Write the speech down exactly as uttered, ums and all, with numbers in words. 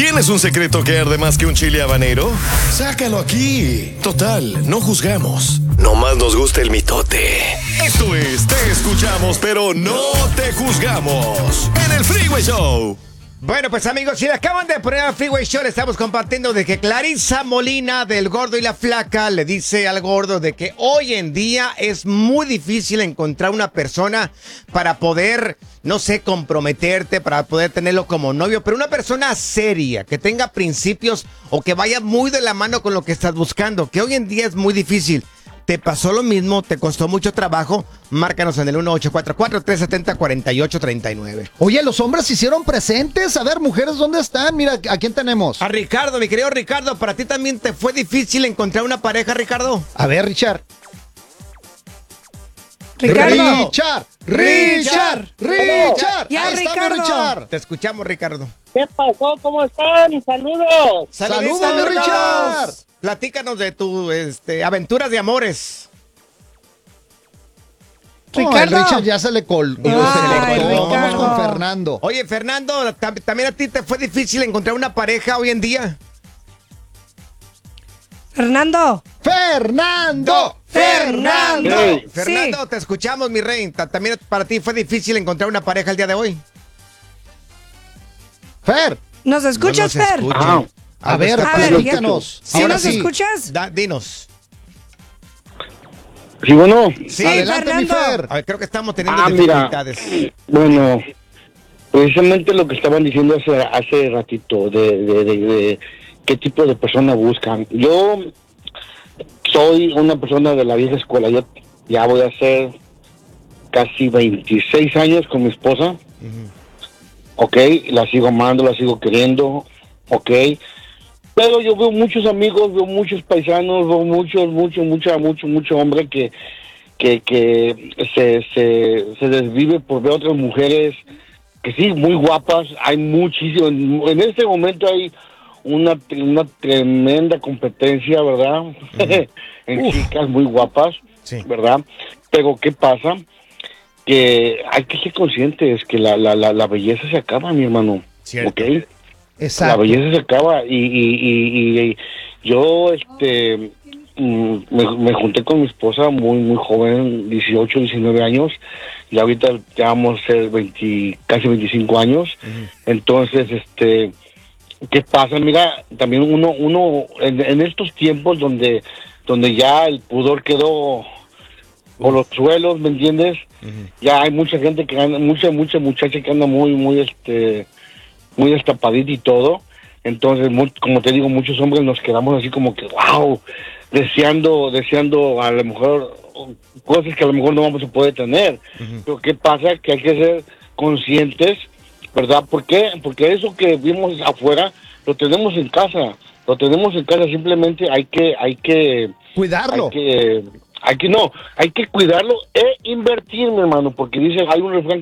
¿Tienes un secreto que arde más que un chile habanero? Sácalo aquí. Total, no juzgamos. Nomás nos gusta el mitote. Esto es Te Escuchamos, pero no te juzgamos. En el Freeway Show. Bueno, pues amigos, si le acaban de poner al Freeway Show, le estamos compartiendo de que Clarisa Molina del Gordo y la Flaca le dice al gordo de que hoy en día es muy difícil encontrar una persona para poder, no sé, comprometerte, para poder tenerlo como novio, pero una persona seria, que tenga principios o que vaya muy de la mano con lo que estás buscando, que hoy en día es muy difícil. ¿Te pasó lo mismo? ¿Te costó mucho trabajo? Márcanos en el uno ocho cuatro cuatro, tres siete cero, cuatro ocho tres nueve. Oye, los hombres se hicieron presentes. A ver, mujeres, ¿dónde están? Mira, ¿a quién tenemos? A Ricardo, mi querido Ricardo. ¿Para ti también te fue difícil encontrar una pareja, Ricardo? A ver, Richard. Ricardo. Richard. Richard. Richard. Ya, Ahí está, Ricardo. Richard. Te escuchamos, Ricardo. ¿Qué pasó? ¿Cómo están? Saludos. Saludos, Saluditos, Richard. Platícanos de tus este, aventuras de amores. No, Ricardo. el Richard ya se le colgó. Ay, se le colgó. Vamos Ricardo. con Fernando. Oye, Fernando, tam- ¿también a ti te fue difícil encontrar una pareja hoy en día? Fernando. Fernando. Fernando. Sí. Fernando, Sí. te escuchamos, mi rey. Ta- ¿También para ti fue difícil encontrar una pareja el día de hoy? Fer. ¿Nos escuchas, No nos Fer? escucha. Ah. A ver, A ver, platícanos. ¿Sí Ahora nos sí. escuchas? Da- dinos. Sí, bueno. Sí, Adelante, mi Fernando. Fer. A ver, creo que estamos teniendo Ah, mira. dificultades. Bueno, precisamente lo que estaban diciendo hace, hace ratito, de, de, de, de qué tipo de persona buscan. Yo soy una persona de la vieja escuela. Yo ya voy a hacer casi veintiséis años con mi esposa. Ok, la sigo amando, la sigo queriendo. Ok. Pero yo veo muchos amigos, veo muchos paisanos, veo muchos, mucho, mucha, mucho, mucho hombre que que, que se, se, se desvive por ver otras mujeres que sí, muy guapas. Hay muchísimo, en, en este momento hay una, una tremenda competencia, ¿verdad? en Uf. chicas muy guapas, Sí. ¿verdad? Pero ¿qué pasa? Que hay que ser conscientes que la, la, la, la belleza se acaba, mi hermano. Cierto. ¿Ok? La Exacto. belleza se acaba y, y, y, y yo este mm, me, me junté con mi esposa muy muy joven, dieciocho, diecinueve años, y ahorita ya vamos a ser veinte, casi veinticinco años. Entonces, este, ¿qué pasa? Mira, también uno uno en, en estos tiempos donde donde ya el pudor quedó por los suelos, ¿me entiendes? Ya hay mucha gente que anda, mucha mucha muchacha que anda muy muy este muy destapadita y todo. Entonces, mu- como te digo, muchos hombres nos quedamos así como que, wow, deseando, deseando a lo mejor cosas que a lo mejor no vamos a poder tener. Pero ¿qué pasa? Que hay que ser conscientes, ¿verdad? ¿Por qué? Porque eso que vimos afuera lo tenemos en casa, lo tenemos en casa, simplemente hay que, hay que, Cuidarlo. hay que, hay que no, hay que cuidarlo e invertir, mi hermano, porque dice, hay un refrán